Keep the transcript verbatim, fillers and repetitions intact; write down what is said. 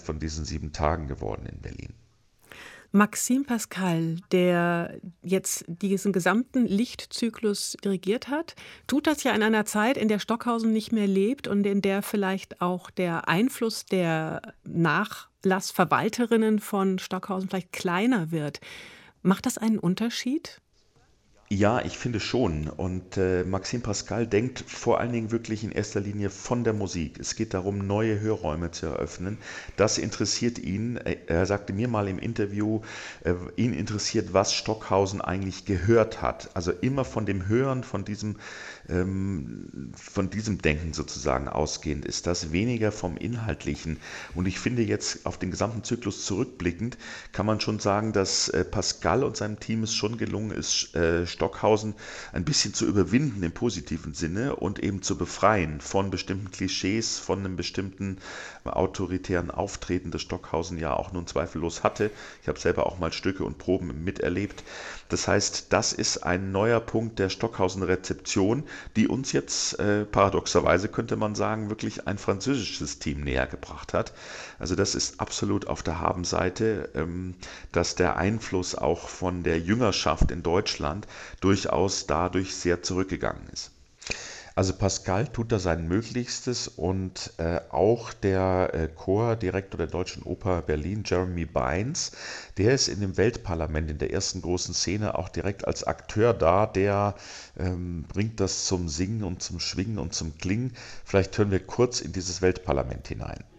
von diesen sieben Tagen geworden in Berlin. Maxime Pascal, der jetzt diesen gesamten Lichtzyklus dirigiert hat, tut das ja in einer Zeit, in der Stockhausen nicht mehr lebt und in der vielleicht auch der Einfluss der Nachlassverwalterinnen von Stockhausen vielleicht kleiner wird. Macht das einen Unterschied? Ja, ich finde schon. Und äh, Maxime Pascal denkt vor allen Dingen wirklich in erster Linie von der Musik. Es geht darum, neue Hörräume zu eröffnen. Das interessiert ihn. Er er sagte mir mal im Interview, äh, ihn interessiert, was Stockhausen eigentlich gehört hat. Also immer von dem Hören, von diesem, ähm, von diesem Denken sozusagen ausgehend ist das, weniger vom Inhaltlichen. Und ich finde jetzt auf den gesamten Zyklus zurückblickend, kann man schon sagen, dass äh, Pascal und seinem Team es schon gelungen ist, äh, Stockhausen ein bisschen zu überwinden im positiven Sinne und eben zu befreien von bestimmten Klischees, von einem bestimmten autoritären Auftreten, das Stockhausen ja auch nun zweifellos hatte. Ich habe selber auch mal Stücke und Proben miterlebt. Das heißt, das ist ein neuer Punkt der Stockhausen-Rezeption, die uns jetzt äh, paradoxerweise, könnte man sagen, wirklich ein französisches Team näher gebracht hat. Also das ist absolut auf der Habenseite, ähm, dass der Einfluss auch von der Jüngerschaft in Deutschland durchaus dadurch sehr zurückgegangen ist. Also Pascal tut da sein Möglichstes und äh, auch der äh, Chordirektor der Deutschen Oper Berlin, Jeremy Bynes, der ist in dem Weltparlament in der ersten großen Szene auch direkt als Akteur da, der ähm, bringt das zum Singen und zum Schwingen und zum Klingen. Vielleicht hören wir kurz in dieses Weltparlament hinein.